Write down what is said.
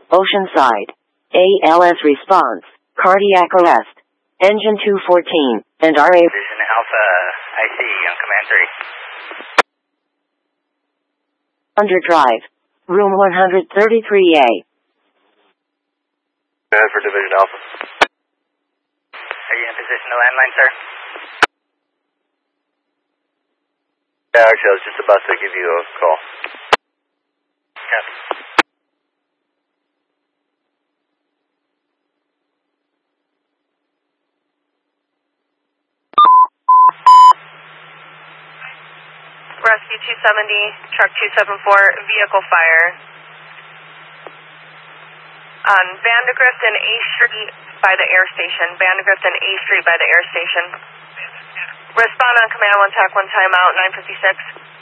Oceanside. ALS response. Cardiac arrest. Engine 214. And RA. Vision Alpha, IC on Command 3. Underdrive. Room 133A. For Division Alpha. Are you in position to landline, sir? Yeah, actually, I was just about to give you a call. Copy. Rescue 270, truck 274, vehicle fire on Vandegrift and A Street by the air station. Vandegrift and A Street by the air station. Respond on command, one TAC, one timeout, 956.